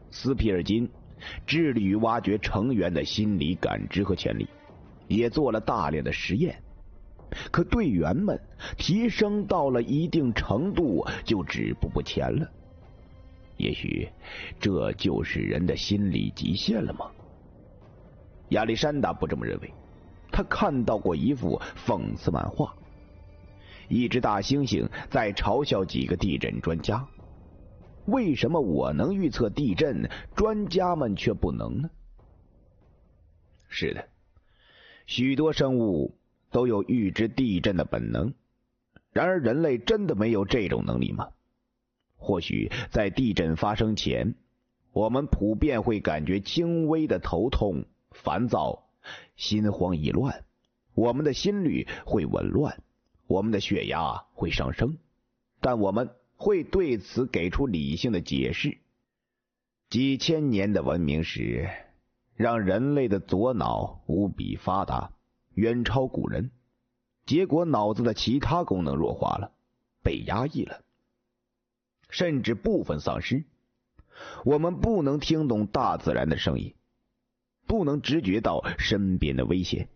斯皮尔金致力于挖掘成员的心理感知和潜力，也做了大量的实验。可队员们提升到了一定程度就止步不前了。也许这就是人的心理极限了吗？亚历山大不这么认为，他看到过一幅讽刺漫画，一只大猩猩在嘲笑几个地震专家。为什么我能预测地震，专家们却不能呢？是的，许多生物都有预知地震的本能，然而人类真的没有这种能力吗？或许在地震发生前，我们普遍会感觉轻微的头痛、烦躁、心慌意乱，我们的心率会紊乱，我们的血压会上升，但我们会对此给出理性的解释。几千年的文明史让人类的左脑无比发达，远超古人，结果脑子的其他功能弱化了，被压抑了，甚至部分丧失。我们不能听懂大自然的声音，不能直觉到身边的危险。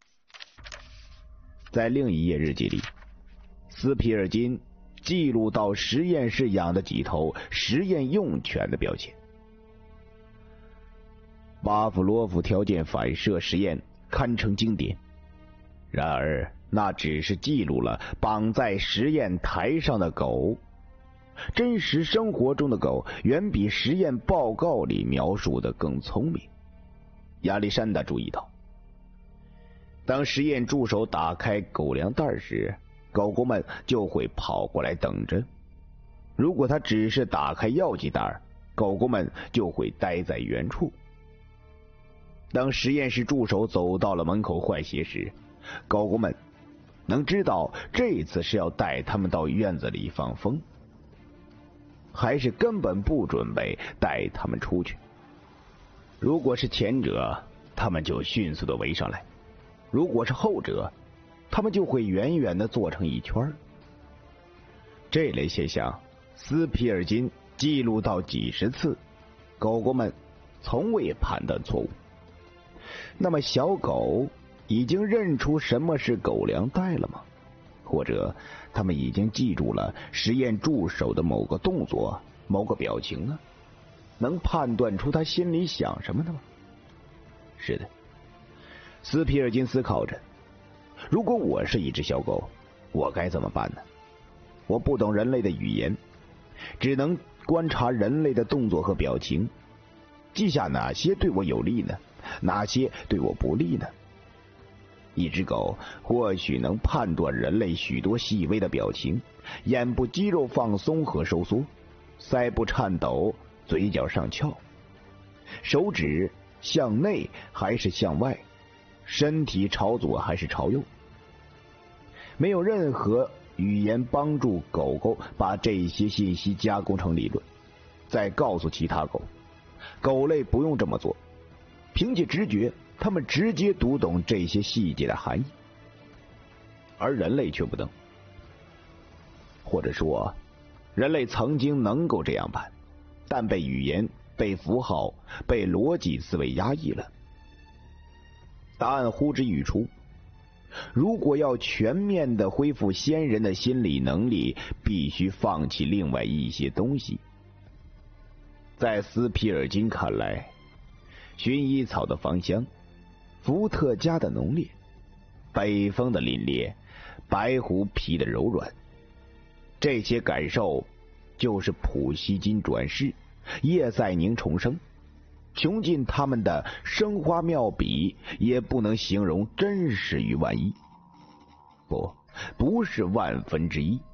在另一页日记里，斯皮尔金记录到实验室养的几头实验用犬的表现。巴甫洛夫条件反射实验堪称经典，然而那只是记录了绑在实验台上的狗，真实生活中的狗远比实验报告里描述的更聪明。亚历山大注意到，当实验助手打开狗粮袋时，狗狗们就会跑过来等着。如果他只是打开药剂袋，狗狗们就会待在原处。当实验室助手走到了门口换鞋时，狗狗们能知道这次是要带他们到院子里放风，还是根本不准备带他们出去。如果是前者，他们就迅速的围上来；如果是后者，他们就会远远的坐成一圈。这类现象斯皮尔金记录到几十次，狗狗们从未判断错误。那么小狗已经认出什么是狗粮袋了吗？或者他们已经记住了实验助手的某个动作、某个表情呢？能判断出他心里想什么的吗？是的，斯皮尔金思考着，如果我是一只小狗，我该怎么办呢？我不懂人类的语言，只能观察人类的动作和表情，记下哪些对我有利呢？哪些对我不利呢？一只狗或许能判断人类许多细微的表情，眼部肌肉放松和收缩，腮部颤抖，嘴角上翘，手指向内还是向外，身体朝左还是朝右。没有任何语言帮助狗狗把这些信息加工成理论，再告诉其他狗。狗类不用这么做，凭借直觉，他们直接读懂这些细节的含义，而人类却不能。或者说，人类曾经能够这样办，但被语言、被符号、被逻辑思维压抑了。答案呼之欲出。如果要全面的恢复先人的心理能力，必须放弃另外一些东西。在斯皮尔金看来，薰衣草的芳香，伏特加的浓烈，北风的凛冽，白狐皮的柔软，这些感受就是普希金转世，叶赛宁重生，穷尽他们的生花妙笔，也不能形容真实与万一。不是万分之一。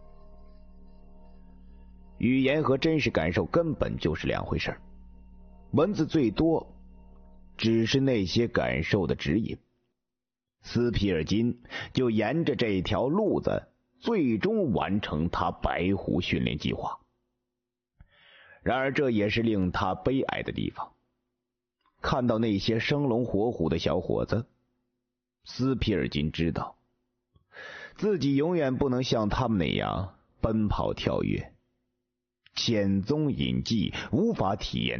语言和真实感受根本就是两回事，文字最多只是那些感受的指引。斯皮尔金就沿着这条路子，最终完成他白狐训练计划。然而这也是令他悲哀的地方。看到那些生龙活虎的小伙子，斯皮尔金知道自己永远不能像他们那样奔跑跳跃，潜踪隐迹，无法体验